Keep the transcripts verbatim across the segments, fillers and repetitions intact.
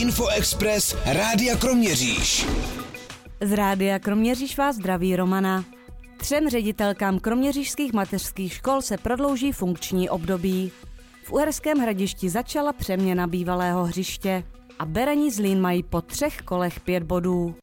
Infoexpress Rádia Kroměříž. Z Rádia Kroměříž vás zdraví Romana. Třem ředitelkám kroměřížských mateřských škol se prodlouží funkční období. V Uherském Hradišti začala přeměna bývalého hřiště a Berani Zlín mají po třech kolech pět bodů.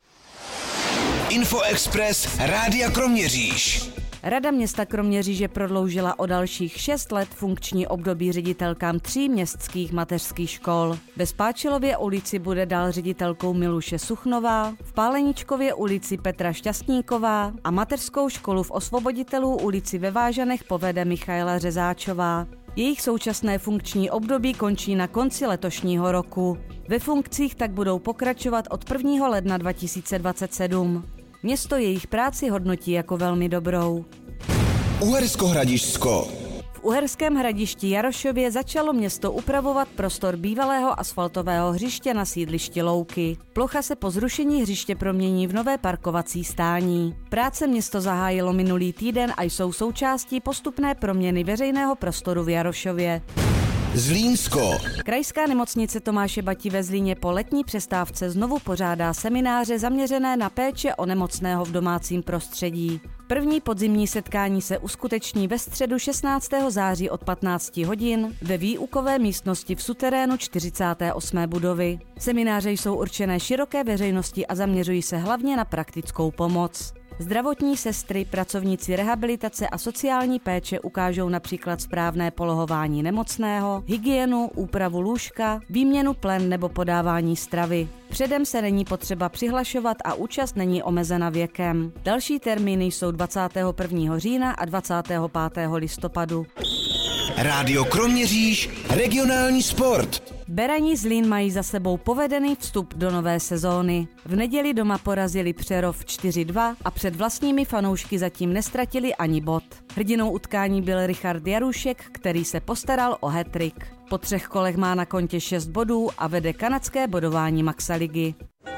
Infoexpress Rádia Kroměříž. Rada města Kroměříže prodloužila o dalších šest let funkční období ředitelkám tří městských mateřských škol. Ve Spáčilově ulici bude dál ředitelkou Miluše Suchnová, v Páleničkově ulici Petra Šťastníková a mateřskou školu v Osvoboditelů ulici ve Vážanech povede Michaela Řezáčová. Jejich současné funkční období končí na konci letošního roku. Ve funkcích tak budou pokračovat od prvního ledna dva tisíce dvacet sedm. Město jejich práci hodnotí jako velmi dobrou. Uhersko-Hradišťsko. V Uherském Hradišti Jarošově začalo město upravovat prostor bývalého asfaltového hřiště na sídlišti Louky. Plocha se po zrušení hřiště promění v nové parkovací stání. Práce město zahájilo minulý týden a jsou součástí postupné proměny veřejného prostoru v Jarošově. Zlínsko. Krajská nemocnice Tomáše Bati ve Zlíně po letní přestávce znovu pořádá semináře zaměřené na péče o nemocného v domácím prostředí. První podzimní setkání se uskuteční ve středu šestnáctého září od patnácti hodin ve výukové místnosti v suterénu čtyřicáté osmé budovy. Semináře jsou určené široké veřejnosti a zaměřují se hlavně na praktickou pomoc. Zdravotní sestry, pracovníci rehabilitace a sociální péče ukážou například správné polohování nemocného, hygienu, úpravu lůžka, výměnu plen nebo podávání stravy. Předem se není potřeba přihlašovat a účast není omezena věkem. Další termíny jsou dvacátého prvního října a dvacátého pátého listopadu. Rádio Kroměříž, regionální sport. Berani Zlín mají za sebou povedený vstup do nové sezóny. V neděli doma porazili Přerov čtyři dva a před vlastními fanoušky zatím nestratili ani bod. Hrdinou utkání byl Richard Jarušek, který se postaral o hat-trick. Po třech kolech má na kontě šest bodů a vede kanadské bodování Maxaligy.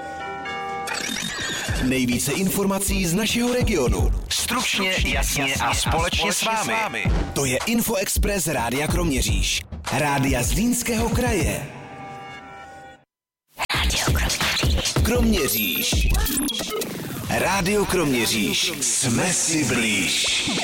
Nejvíce informací z našeho regionu. Stručně, jasně a společně s vámi. To je Infoexpress Rádia Kroměříž. Rádia Zlínského kraje. Rádio Kroměříž. Kroměříž. Rádio Kroměříž. Jsme si blíž.